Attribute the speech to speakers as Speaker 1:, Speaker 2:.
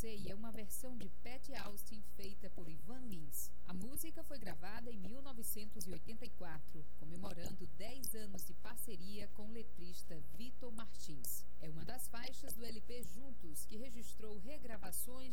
Speaker 1: Say é uma versão de Pat Austin feita por Ivan Lins. A música foi gravada em 1984, comemorando 10 anos de parceria com o letrista Vitor Martins. É uma das faixas do LP Juntos, que registrou regravações